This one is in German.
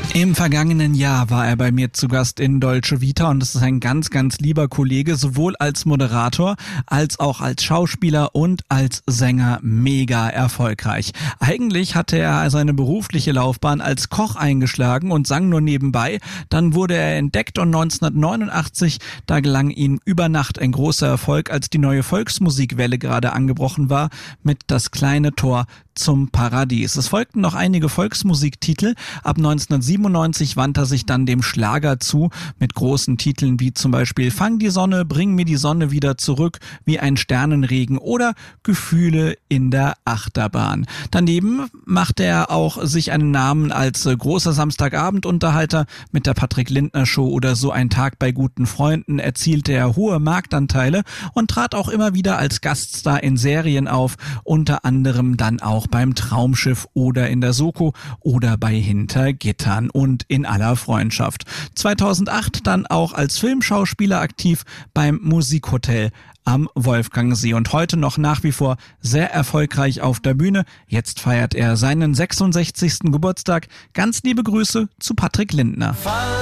Im vergangenen Jahr war er bei mir zu Gast in Dolce Vita und das ist ein ganz, ganz lieber Kollege, sowohl als Moderator als auch als Schauspieler und als Sänger mega erfolgreich. Eigentlich hatte er seine berufliche Laufbahn als Koch eingeschlagen und sang nur nebenbei. Dann wurde er entdeckt und 1989, da gelang ihm über Nacht ein großer Erfolg, als die neue Volksmusikwelle gerade angebrochen war, mit Das kleine Tor zum Paradies. Es folgten noch einige Volksmusiktitel. Ab 1997 wandte er sich dann dem Schlager zu, mit großen Titeln wie zum Beispiel Fang die Sonne, Bring mir die Sonne wieder zurück, Wie ein Sternenregen oder Gefühle in der Achterbahn. Daneben machte er auch sich einen Namen als großer Samstagabendunterhalter mit der Patrick Lindner Show oder So ein Tag bei guten Freunden, erzielte er hohe Marktanteile und trat auch immer wieder als Gaststar in Serien auf, unter anderem dann auch beim Traumschiff oder in der Soko oder bei Hinter Gittern und In aller Freundschaft. 2008 dann auch als Filmschauspieler aktiv beim Musikhotel am Wolfgangsee und heute noch nach wie vor sehr erfolgreich auf der Bühne. Jetzt feiert er seinen 66. Geburtstag. Ganz liebe Grüße zu Patrick Lindner.